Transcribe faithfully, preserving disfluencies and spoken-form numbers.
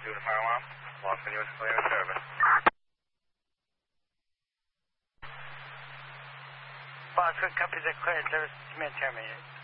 doing the fire alarm. Lost continuous clear service. Boss, good copy the clear service. Command terminated.